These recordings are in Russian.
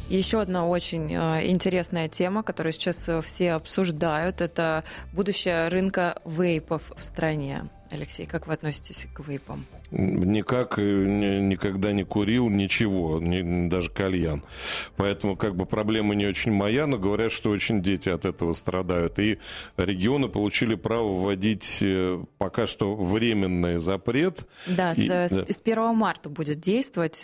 Еще одна очень интересная тема, которую сейчас все обсуждают, это будущее рынка вейпов в стране. Алексей, как вы относитесь к вейпам? Никак, никогда не курил, ничего, даже кальян. Поэтому проблема не очень моя, но говорят, что очень дети от этого страдают. И регионы получили право вводить пока что временный запрет. Да, с 1 марта будет действовать.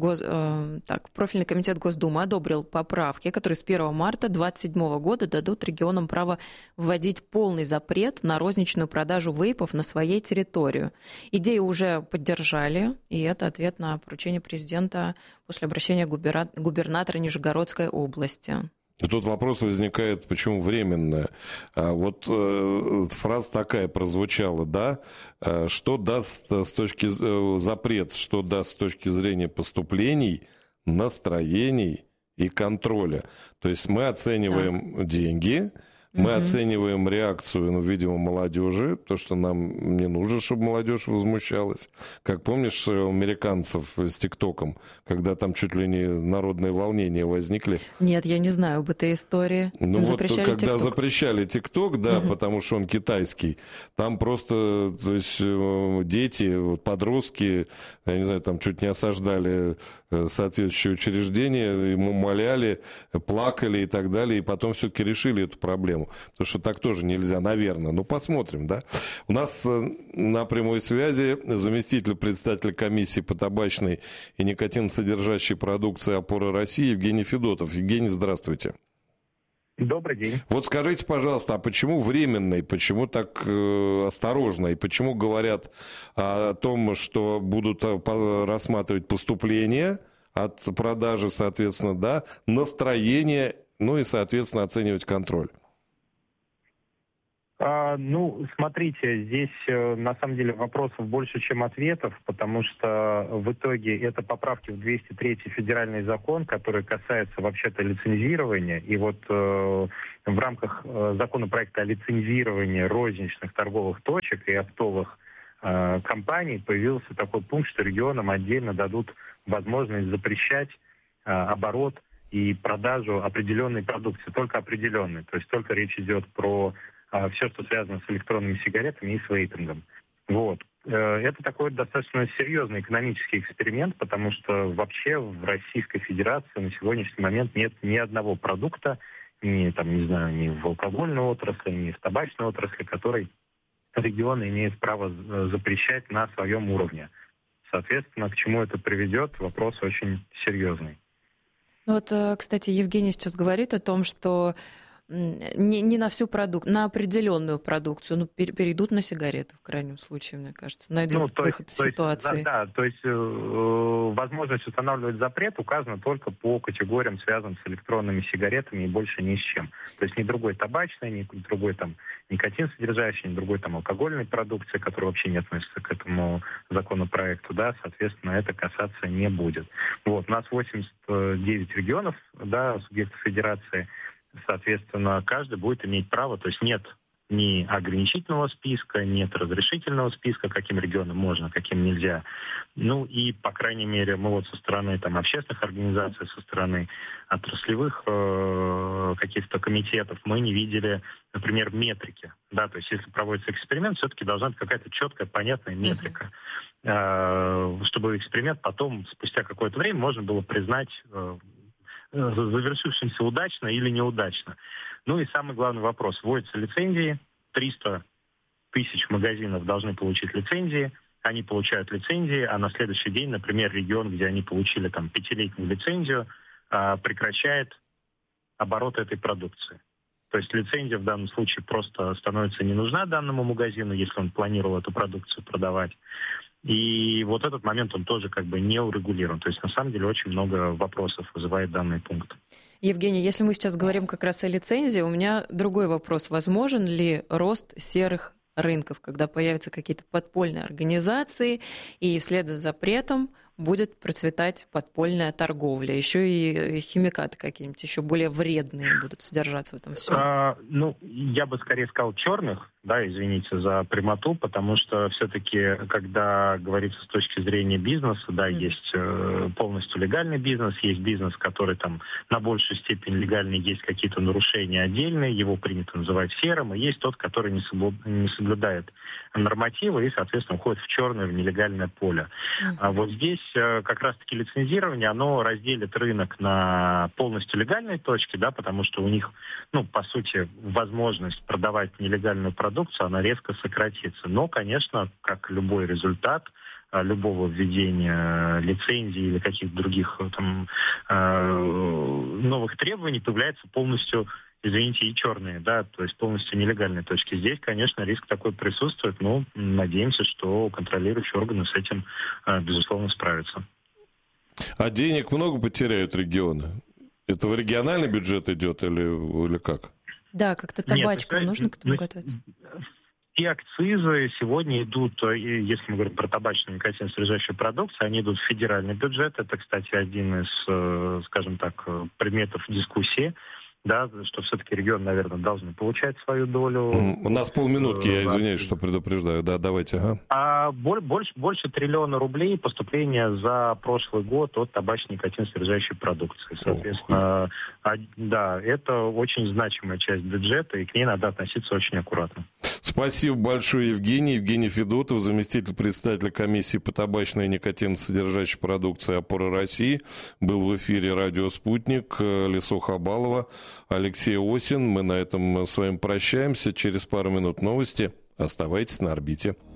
Профильный комитет Госдумы одобрил поправки, которые с 1 марта 2027 года дадут регионам право вводить полный запрет на розничную продажу вейпов на своей территорию. Идею уже поддержали, и это ответ на поручение президента после обращения губернатора Нижегородской области. И тут вопрос возникает, почему временное. Вот фраза такая прозвучала, да? Что даст запрет, что даст с точки зрения поступлений, настроений и контроля? То есть мы оцениваем деньги, мы оцениваем реакцию, видимо, молодежи, то, что нам не нужно, чтобы молодежь возмущалась. Как помнишь американцев с ТикТоком, когда там чуть ли не народные волнения возникли? Нет, я не знаю об этой истории. Когда запрещали ТикТок, да, потому что он китайский, там просто, то есть, дети, подростки, я не знаю, там чуть не осаждали соответствующие учреждения, ему моляли, плакали и так далее, и потом все-таки решили эту проблему. Потому что так тоже нельзя, наверное. Посмотрим, да. У нас на прямой связи заместитель председателя комиссии по табачной и никотиносодержащей продукции «Опора России» Евгений Федотов. Евгений, здравствуйте. Добрый день. Вот скажите, пожалуйста, а почему временный, почему так осторожно, и почему говорят о том, что будут рассматривать поступления от продажи, соответственно, да, настроение, и, соответственно, оценивать контроль? Смотрите, здесь на самом деле вопросов больше, чем ответов, потому что в итоге это поправки в 203 федеральный закон, который касается вообще-то лицензирования. И вот в рамках законопроекта о лицензировании розничных торговых точек и оптовых компаний появился такой пункт, что регионам отдельно дадут возможность запрещать оборот и продажу определенной продукции, только определенной. То есть только речь идет про все, что связано с электронными сигаретами и с вейпингом. Это такой достаточно серьезный экономический эксперимент, потому что вообще в Российской Федерации на сегодняшний момент нет ни одного продукта, ни в алкогольной отрасли, ни в табачной отрасли, который регионы имеют право запрещать на своем уровне. Соответственно, к чему это приведет, вопрос очень серьезный. Кстати, Евгений сейчас говорит о том, что не на всю продукцию, на определенную продукцию, перейдут на сигареты в крайнем случае, мне кажется, найдут выход из ситуации. То есть возможность устанавливать запрет указана только по категориям, связанным с электронными сигаретами, и больше ни с чем. То есть ни другой табачной, ни другой никотин содержащий, ни другой алкогольной продукции, которая вообще не относится к этому законопроекту, да, соответственно, это касаться не будет. У нас 89 регионов, да, субъектов федерации. Соответственно, каждый будет иметь право, то есть нет ни ограничительного списка, нет разрешительного списка, каким регионам можно, каким нельзя. И, по крайней мере, мы со стороны общественных организаций, со стороны отраслевых каких-то комитетов мы не видели, например, метрики. Да, то есть если проводится эксперимент, все-таки должна быть какая-то четкая, понятная метрика, чтобы эксперимент потом, спустя какое-то время, можно было признать завершившимся удачно или неудачно. И самый главный вопрос. Вводятся лицензии. 300 тысяч магазинов должны получить лицензии. Они получают лицензии, а на следующий день, например, регион, где они получили 5-летнюю лицензию, прекращает оборот этой продукции. То есть лицензия в данном случае просто становится не нужна данному магазину, если он планировал эту продукцию продавать. И этот момент, он тоже не урегулирован. То есть, на самом деле, очень много вопросов вызывает данный пункт. Евгений, если мы сейчас говорим как раз о лицензии, у меня другой вопрос. Возможен ли рост серых рынков, когда появятся какие-то подпольные организации, и вслед за запретом будет процветать подпольная торговля? Еще и химикаты какие-нибудь, еще более вредные будут содержаться в этом всем. Я бы скорее сказал черных, да, извините за прямоту, потому что все-таки, когда говорится с точки зрения бизнеса, да, есть полностью легальный бизнес, есть бизнес, который там на большую степень легальный, есть какие-то нарушения отдельные, его принято называть серым, и есть тот, который не соблюдает нормативы и, соответственно, уходит в черное, в нелегальное поле. А вот здесь как раз-таки лицензирование, оно разделит рынок на полностью легальные точки, да, потому что у них, ну, по сути, возможность продавать нелегальную продукцию, она резко сократится. Но, конечно, как любой результат любого введения лицензии или каких-то других там, новых требований появляется полностью, извините, и черные, да, то есть полностью нелегальные точки. Здесь, конечно, риск такой присутствует, но надеемся, что контролирующие органы с этим, безусловно, справятся. А денег много потеряют регионы? Это в региональный бюджет идет или как? Да, как-то табачкам нужно к этому готовиться. И акцизы сегодня идут, если мы говорим про табачную никотиносодержащую продукцию, они идут в федеральный бюджет. Это, кстати, один из, скажем так, предметов дискуссии. Да, что все-таки регионы, наверное, должны получать свою долю. У нас полминутки, я извиняюсь, что предупреждаю. Да, давайте. Ага. Больше триллиона рублей поступления за прошлый год от табачной никотиносодержащей продукции. Соответственно, да, это очень значимая часть бюджета, и к ней надо относиться очень аккуратно. Спасибо большое, Евгений. Евгений Федотов, заместитель председателя комиссии по табачной и никотиносодержащей продукции «Опора России», был в эфире радио «Спутник». Лисо Хабалова, Алексей Осин. Мы на этом с вами прощаемся. Через пару минут новости. Оставайтесь на орбите.